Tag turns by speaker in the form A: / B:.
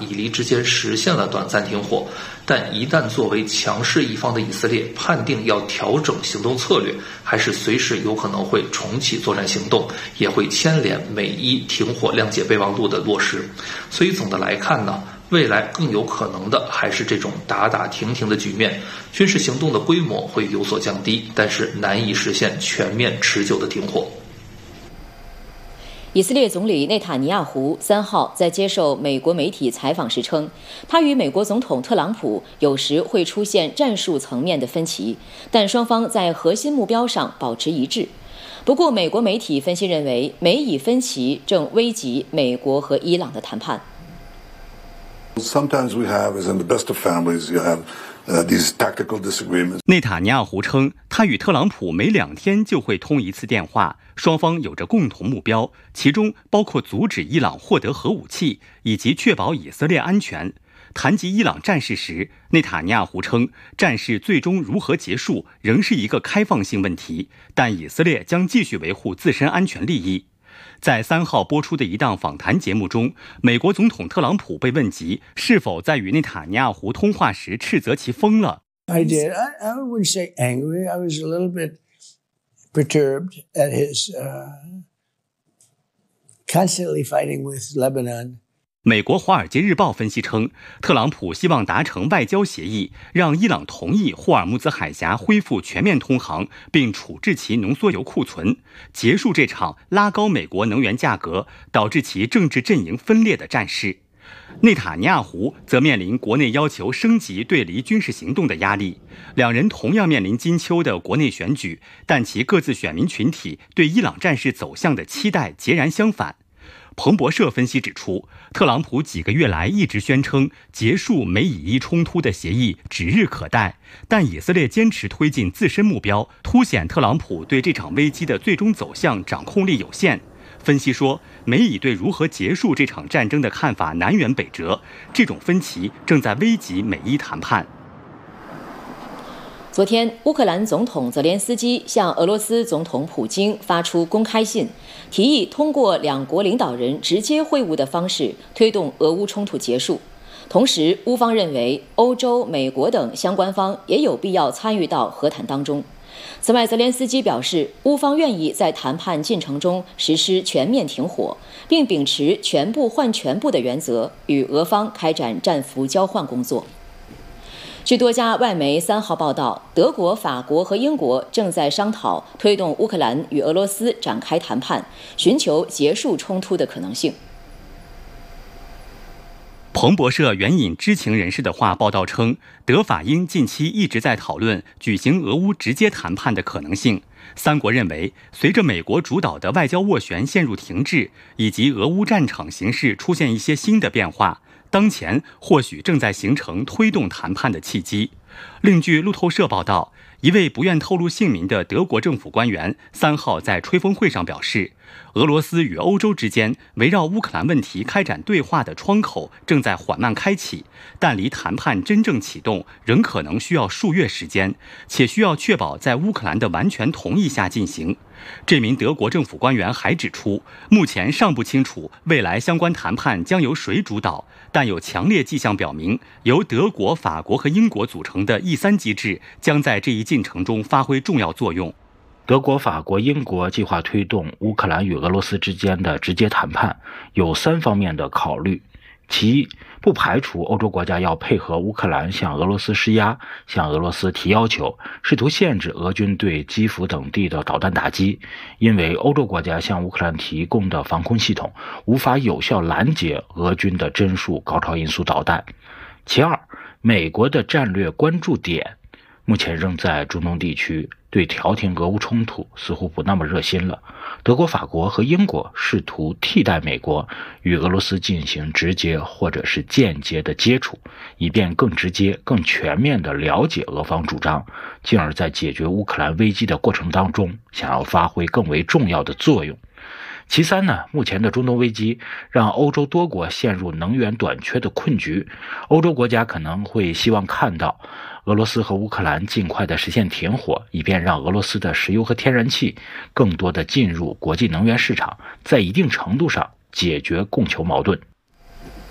A: 以黎之间实现了短暂停火，但一旦作为强势一方的以色列判定要调整行动策略，还是随时有可能会重启作战行动，也会牵连美伊停火谅解备忘录的落实。所以总的来看呢，未来更有可能的还是这种打打停停的局面，军事行动的规模会有所降低，但是难以实现全面持久的停火。
B: 以色列总理内塔尼亚胡3号在接受美国媒体采访时称，他与美国总统特朗普有时会出现战术层面的分歧，但双方在核心目标上保持一致。不过，美国媒体分析认为，美以分歧正危及美国和伊朗的谈判。
C: Sometimes we have, as in the best of families, you have these tactical disagreements.
D: 内塔尼亚胡称，他与特朗普每2天就会通一次电话，双方有着共同目标，其中包括阻止伊朗获得核武器以及确保以色列安全。谈及伊朗战事时，内塔尼亚胡称，战事最终如何结束仍是一个开放性问题，但以色列将继续维护自身安全利益。在3号播出的一档访谈节目中，美国总统特朗普被问及是否在与内塔尼亚胡通话时斥责其疯了。
E: I did. I wouldn't say angry. I was a little bit perturbed at his constantly fighting with Lebanon.
D: 美国《华尔街日报》分析称，特朗普希望达成外交协议，让伊朗同意霍尔木兹海峡恢复全面通航，并处置其浓缩油库存，结束这场拉高美国能源价格、导致其政治阵营分裂的战事。内塔尼亚胡则面临国内要求升级对黎军事行动的压力，两人同样面临金秋的国内选举，但其各自选民群体对伊朗战事走向的期待截然相反。彭博社分析指出，特朗普几个月来一直宣称结束美以伊冲突的协议指日可待，但以色列坚持推进自身目标，凸显特朗普对这场危机的最终走向掌控力有限。分析说，美以对如何结束这场战争的看法南辕北辙，这种分歧正在危及美伊谈判。
B: 昨天，乌克兰总统泽连斯基向俄罗斯总统普京发出公开信，提议通过两国领导人直接会晤的方式推动俄乌冲突结束。同时，乌方认为欧洲、美国等相关方也有必要参与到和谈当中。此外，泽连斯基表示，乌方愿意在谈判进程中实施全面停火，并秉持全部换全部的原则，与俄方开展战俘交换工作。据多家外媒3号报道，德国、法国和英国正在商讨推动乌克兰与俄罗斯展开谈判，寻求结束冲突的可能性。
D: 彭博社援引知情人士的话报道称，德法英近期一直在讨论举行俄乌直接谈判的可能性。三国认为，随着美国主导的外交斡旋陷入停滞，以及俄乌战场形势出现一些新的变化，当前或许正在形成推动谈判的契机。另据路透社报道，一位不愿透露姓名的德国政府官员3号在吹风会上表示，俄罗斯与欧洲之间围绕乌克兰问题开展对话的窗口正在缓慢开启，但离谈判真正启动仍可能需要数月时间，且需要确保在乌克兰的完全同意下进行。这名德国政府官员还指出，目前尚不清楚未来相关谈判将由谁主导，但有强烈迹象表明，由德国、法国和英国组成的E3机制将在这一进程中发挥重要作用。
F: 德国、法国、英国计划推动乌克兰与俄罗斯之间的直接谈判，有3方面的考虑。其一，不排除欧洲国家要配合乌克兰向俄罗斯施压，向俄罗斯提要求，试图限制俄军对基辅等地的导弹打击，因为欧洲国家向乌克兰提供的防空系统无法有效拦截俄军的针数高超音速导弹。其二，美国的战略关注点目前仍在中东地区，对调停俄乌冲突似乎不那么热心了。德国、法国和英国试图替代美国与俄罗斯进行直接或者是间接的接触，以便更直接、更全面地了解俄方主张，进而在解决乌克兰危机的过程当中想要发挥更为重要的作用。其三呢，目前的中东危机让欧洲多国陷入能源短缺的困局，欧洲国家可能会希望看到俄罗斯和乌克兰尽快的实现停火，以便让俄罗斯的石油和天然气更多的进入国际能源市场，在一定程度上解决供求矛盾。